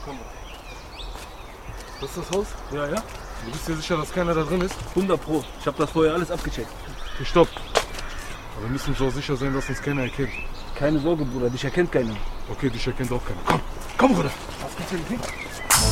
Komm. Das ist das Haus? Ja, ja. Du bist dir sicher, dass keiner da drin ist? 100 Pro. Ich habe das vorher alles abgecheckt. Okay, stopp. Aber wir müssen uns auch sicher sein, dass uns keiner erkennt. Keine Sorge, Bruder. Dich erkennt keiner. Okay, dich erkennt auch keiner. Komm, komm, Bruder. Was gibt's denn?